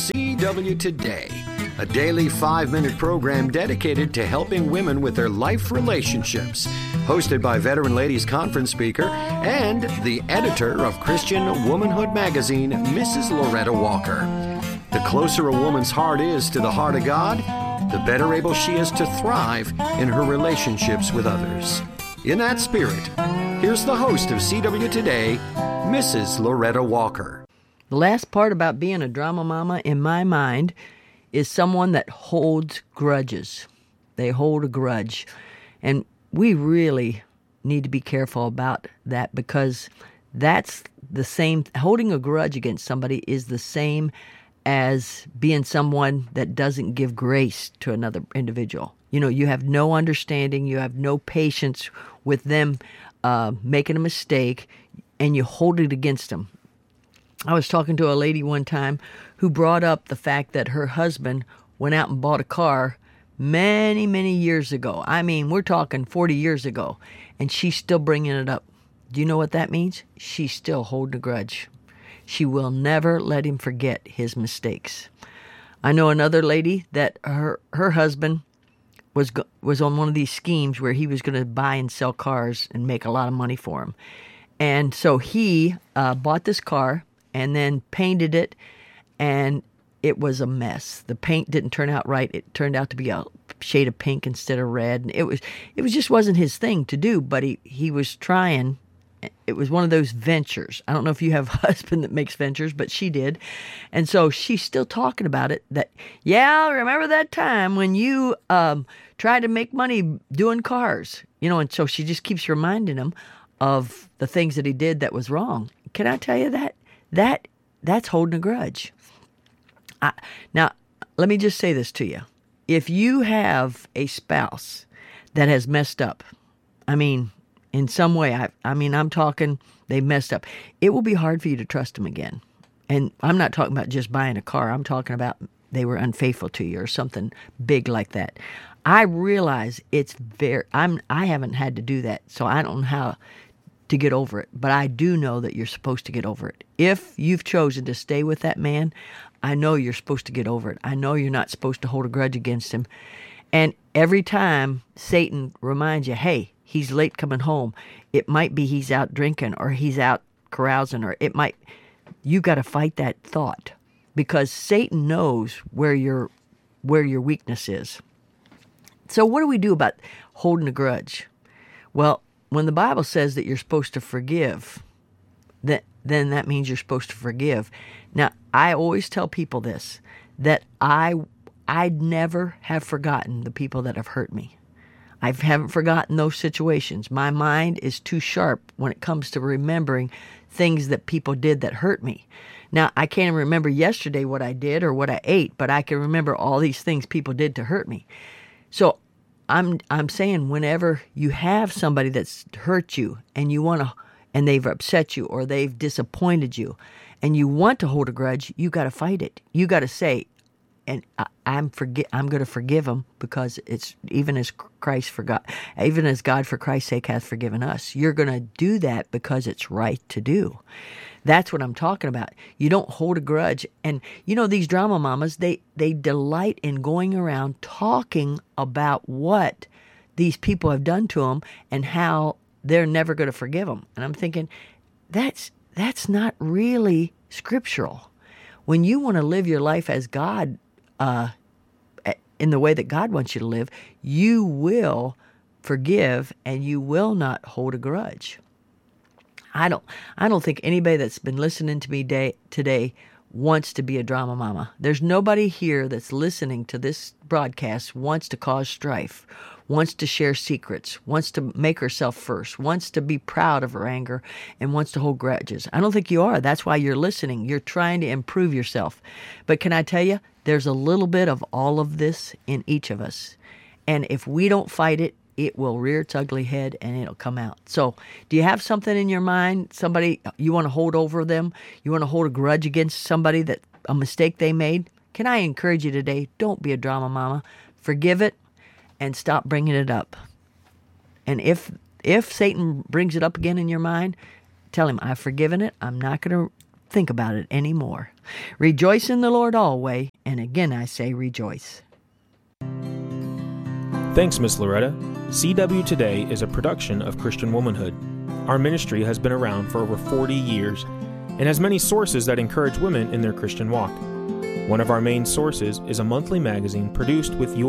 CW Today, a daily 5-minute program dedicated to helping women with their life relationships. Hosted by Veteran Ladies Conference speaker and the editor of Christian Womanhood magazine, Mrs. Loretta Walker. The closer a woman's heart is to the heart of God, the better able she is to thrive in her relationships with others. In that spirit, here's the host of CW Today, Mrs. Loretta Walker. The last part about being a drama mama, in my mind, is someone that holds grudges. They hold a grudge. And we really need to be careful about that, because that's the same, holding a grudge against somebody is the same as being someone that doesn't give grace to another individual. You know, you have no understanding, you have no patience with them making a mistake, and you hold it against them. I was talking to a lady one time who brought up the fact that her husband went out and bought a car many, many years ago. I mean, we're talking 40 years ago, and she's still bringing it up. Do you know what that means? She's still holding a grudge. She will never let him forget his mistakes. I know another lady that her husband was on one of these schemes where he was going to buy and sell cars and make a lot of money for him. And so he bought this car and then painted it, and it was a mess. The paint didn't turn out right. It turned out to be a shade of pink instead of red. And it was just wasn't his thing to do, but he was trying. It was one of those ventures. I don't know if you have a husband that makes ventures, but she did. And so she's still talking about it, that, yeah, remember that time when you tried to make money doing cars? You know, and so she just keeps reminding him of the things that he did that was wrong. Can I tell you that? That's holding a grudge. Now, let me just say this to you. If you have a spouse that has messed up, I mean, in some way, I'm talking they messed up, it will be hard for you to trust them again. And I'm not talking about just buying a car. I'm talking about they were unfaithful to you or something big like that. I realize I haven't had to do that, so I don't know how to get over it. But I do know that you're supposed to get over it. If you've chosen to stay with that man, I know you're supposed to get over it. I know you're not supposed to hold a grudge against him. And every time Satan reminds you, hey, he's late coming home, it might be he's out drinking or he's out carousing, or you got to fight that thought, because Satan knows where your weakness is. So what do we do about holding a grudge? Well, when the Bible says that you're supposed to forgive, then that means you're supposed to forgive. Now, I always tell people this, that I'd never have forgotten the people that have hurt me. I haven't forgotten those situations. My mind is too sharp when it comes to remembering things that people did that hurt me. Now, I can't remember yesterday what I did or what I ate, but I can remember all these things people did to hurt me. So I'm saying, whenever you have somebody that's hurt you and and they've upset you or they've disappointed you and you want to hold a grudge, you got to fight it. You got to say, and I'm going to forgive them, because it's even as God for Christ's sake hath forgiven us. You're going to do that because it's right to do. That's what I'm talking about. You don't hold a grudge. And you know, these drama mamas, they delight in going around talking about what these people have done to them and how they're never going to forgive them. And I'm thinking, that's not really scriptural. When you want to live your life as God, in the way that God wants you to live, you will forgive and you will not hold a grudge. I don't think anybody that's been listening to me today wants to be a drama mama. There's nobody here that's listening to this broadcast wants to cause strife, wants to share secrets, wants to make herself first, wants to be proud of her anger, and wants to hold grudges. I don't think you are. That's why you're listening. You're trying to improve yourself. But can I tell you, there's a little bit of all of this in each of us. And if we don't fight it, it will rear its ugly head and it'll come out. So do you have something in your mind, somebody you want to hold over them? You want to hold a grudge against somebody, that a mistake they made? Can I encourage you today, don't be a drama mama. Forgive it and stop bringing it up. And if Satan brings it up again in your mind, tell him, I've forgiven it. I'm not going to think about it anymore. Rejoice in the Lord always, and again I say rejoice. Thanks, Miss Loretta. CW Today is a production of Christian Womanhood. Our ministry has been around for over 40 years and has many sources that encourage women in their Christian walk. One of our main sources is a monthly magazine produced with your